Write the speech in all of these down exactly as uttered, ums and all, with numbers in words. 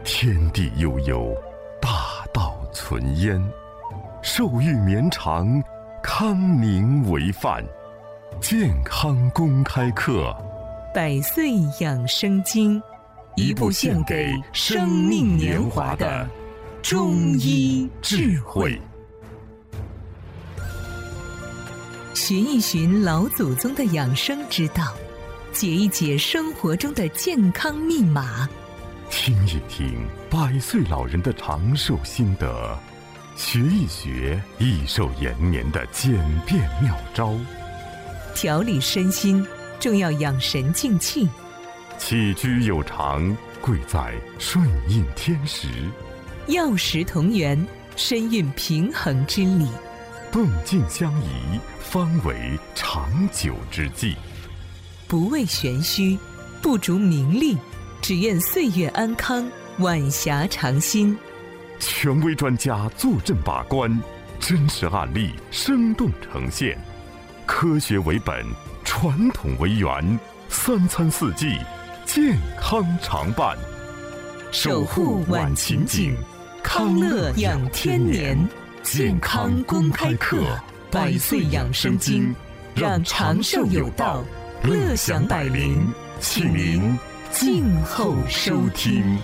天地悠悠，大道存焉。寿育绵长，康宁为范。健康公开课， 百岁养生经， 一部献给生命年华的中医智慧。 寻一寻老祖宗的养生之道，解一解生活中的健康密码， 听一听百岁老人的长寿心得，学一学益寿延年的简便妙招。 调理身心，重要养神静气。 起居有常，贵在顺应天时。 药食同源，身运平衡之理。 动静相宜，方为长久之计。 不为玄虚，不逐名利，只愿岁月安康，晚霞长新。 权威专家坐镇把关，真实案例生动呈现。科学为本，传统为源，三餐四季，健康常伴。 守护晚晴景，康乐养天年。健康公开课，百岁养生经，让长寿有道，乐享百龄，请您静候收听。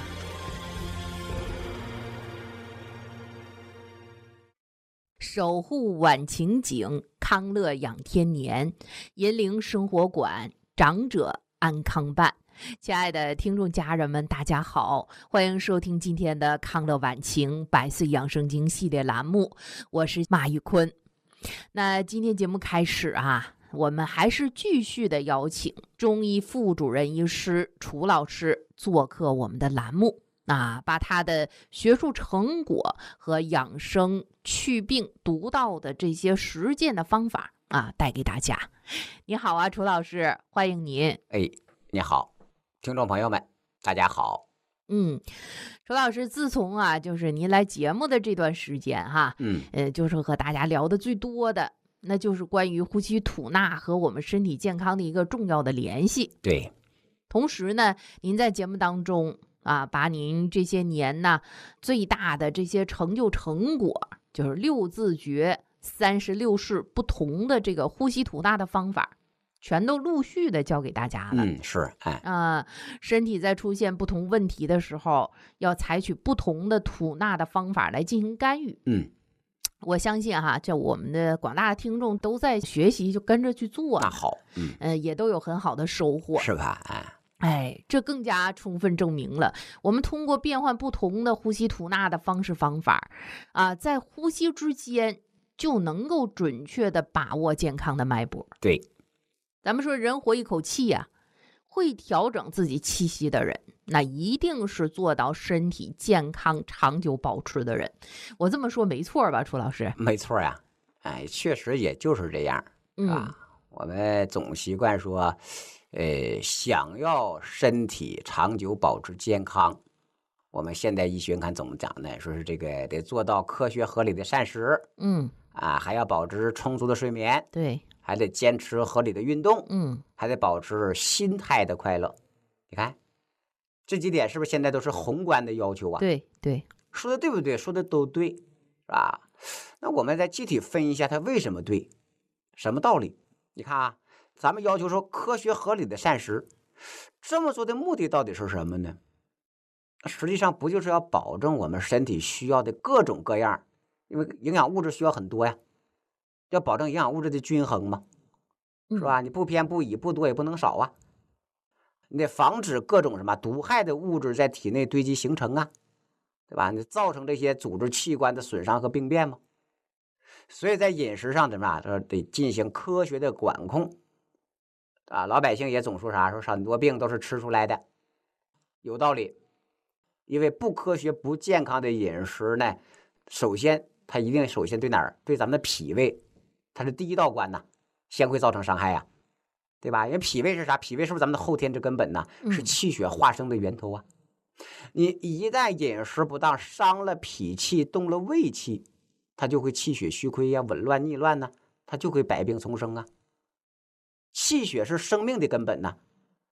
守护晚晴景，康乐养天年，银铃生活馆，长者安康办。亲爱的听众家人们，大家好，欢迎收听今天的康乐晚晴百岁养生经系列栏目，我是马玉坤。那今天节目开始啊，我们还是继续的邀请中医副主任医师楚老师做客我们的栏目啊，把他的学术成果和养生祛病独到的这些实践的方法啊带给大家。你好啊，楚老师，欢迎您。 哎，你好，听众朋友们，大家好。 嗯，楚老师，自从啊，就是您来节目的这段时间哈， 嗯， 呃，就是和大家聊的最多的，那就是关于呼吸吐纳和我们身体健康的一个重要的联系。 对， 同时呢，您在节目当中啊，把您这些年呢最大的这些成就成果，就是六字诀、三十六式不同的这个呼吸吐纳的方法，全都陆续的教给大家了。 嗯，是，哎， 啊、呃，身体在出现不同问题的时候，要采取不同的吐纳的方法来进行干预。 嗯， 我相信哈，这我们的广大的听众都在学习，就跟着去做。 那好，嗯， 呃，也都有很好的收获， 是吧？哎。 哎，这更加充分证明了，我们通过变换不同的呼吸吐纳的方式方法，啊，在呼吸之间就能够准确的把握健康的脉搏。 对， 咱们说人活一口气呀、啊，会调整自己气息的人，那一定是做到身体健康长久保持的人。我这么说没错吧，楚老师？ 没错呀、啊，哎，确实也就是这样， 嗯、 啊。我们总习惯说，呃，想要身体长久保持健康，我们现代医学看怎么讲呢？说是这个得做到科学合理的膳食， 嗯， 啊，还要保持充足的睡眠， 对， 还得坚持合理的运动， 嗯， 还得保持心态的快乐。你看，这几点是不是现在都是宏观的要求啊？ 对对， 说的对不对？说的都对，是吧？那我们再具体分一下，它为什么对，什么道理？你看啊，咱们要求说科学合理的膳食，这么做的目的到底是什么呢？实际上不就是要保证我们身体需要的各种各样，因为营养物质需要很多呀，要保证营养物质的均衡嘛，是吧？你不偏不倚，不多也不能少啊。你得防止各种什么毒害的物质在体内堆积形成啊，对吧？你造成这些组织器官的损伤和病变嘛。所以在饮食上怎么样？得进行科学的管控啊！老百姓也总说啥？说很多病都是吃出来的，有道理。因为不科学、不健康的饮食呢，首先它一定首先对哪儿？对咱们的脾胃，它是第一道关呐，先会造成伤害呀、啊，对吧？因为脾胃是啥？脾胃是不是咱们的后天之根本呢？是气血化生的源头啊！你一旦饮食不当，伤了脾气，动了胃气。它就会气血虚亏呀、啊，紊乱逆乱呢、啊，它就会百病丛生啊。气血是生命的根本呐、啊，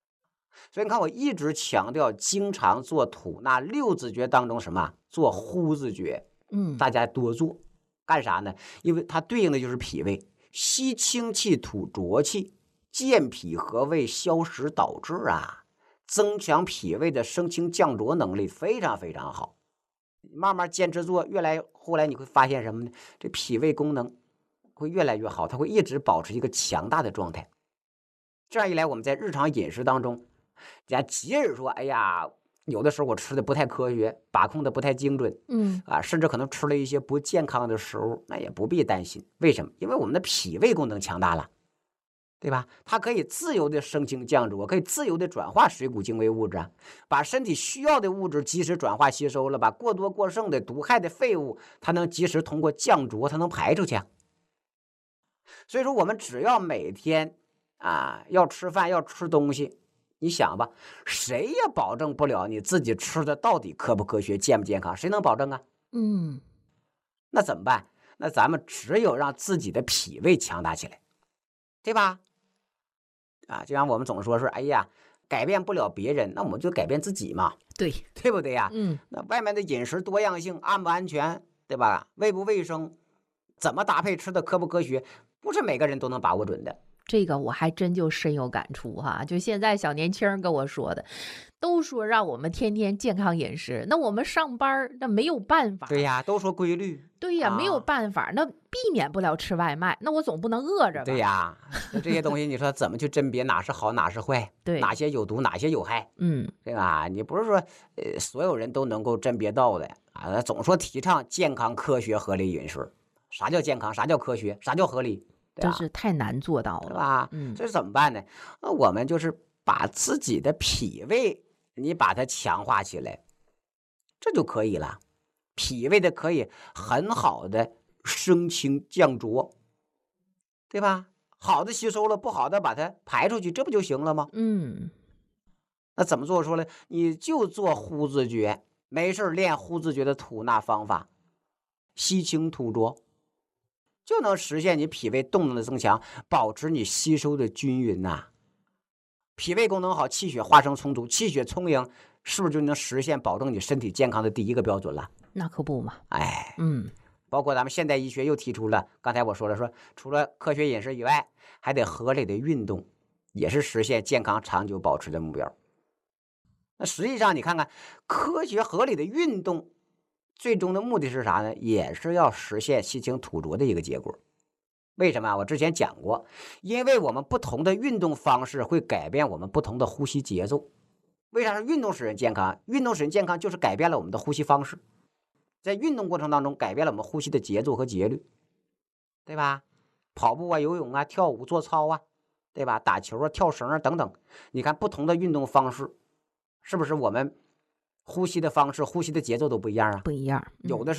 所以你看，我一直强调，经常做吐纳六字诀当中什么做呼字诀， 嗯， 大家多做，干啥呢？因为它对应的就是脾胃，吸清气吐浊气，健脾和胃，消食导滞啊，增强脾胃的升清降浊能力，非常非常好。慢慢坚持做，越来后来你会发现什么呢？这脾胃功能会越来越好，它会一直保持一个强大的状态。这样一来，我们在日常饮食当中，人家即使说，哎呀，有的时候我吃的不太科学，把控的不太精准， 嗯啊，甚至可能吃了一些不健康的食物，那也不必担心。为什么？因为我们的脾胃功能强大了，对吧？它可以自由的升清降浊，可以自由的转化水谷精微物质啊，把身体需要的物质及时转化吸收了，把过多过剩的毒害的废物，它能及时通过降浊，它能排出去啊。所以说，我们只要每天啊要吃饭要吃东西，你想吧，谁也保证不了你自己吃的到底科不科学、健不健康，谁能保证啊？ 嗯， 那怎么办？那咱们只有让自己的脾胃强大起来，对吧？啊，就像我们总说是，哎呀，改变不了别人，那我们就改变自己嘛， 对， 对不对呀？ 嗯， 那外面的饮食多样性安不安全，对吧？卫不卫生，怎么搭配吃的科不科学，不是每个人都能把握准的。 这个我还真就深有感触哈。就现在小年轻人跟我说的，都说让我们天天健康饮食，那我们上班那没有办法。 对呀，都说规律。 对呀， 啊没有办法，那避免不了吃外卖，那我总不能饿着吧？ 对呀，那这些东西你说怎么去甄别哪是好哪是坏？ 对， 哪些有毒哪些有害？ 嗯， 对吧？你不是说呃所有人都能够甄别到的啊？总说提倡健康、科学、合理饮食，啥叫健康？啥叫科学？啥叫合理？对吧？ 这是太难做到了， 对吧？ 嗯， 这怎么办呢？那我们就是把自己的脾胃，你把它强化起来，这就可以了。脾胃的可以很好的升清降浊，对吧？好的吸收了，不好的把它排出去，这不就行了吗？ 嗯， 那怎么做？说呢？你就做呼字诀，没事练呼字诀的吐纳方法，吸清吐浊，就能实现你脾胃动能的增强，保持你吸收的均匀呐、啊。脾胃功能好，气血化生充足，气血充盈，是不是就能实现保证你身体健康的第一个标准了？ 那可不嘛。 哎， 嗯， 包括咱们现代医学又提出了，刚才我说了，说除了科学饮食以外，还得合理的运动，也是实现健康长久保持的目标。那实际上你看看，科学合理的运动最终的目的是啥呢？也是要实现吸清吐浊的一个结果。为什么？我之前讲过，因为我们不同的运动方式会改变我们不同的呼吸节奏。为啥是运动使人健康？运动使人健康就是改变了我们的呼吸方式，在运动过程当中改变了我们呼吸的节奏和节律，对吧？跑步啊、游泳啊、跳舞、做操啊，对吧？打球啊、跳绳啊等等，你看不同的运动方式，是不是我们呼吸的方式、呼吸的节奏都不一样啊？ 不一样，嗯、 有的是。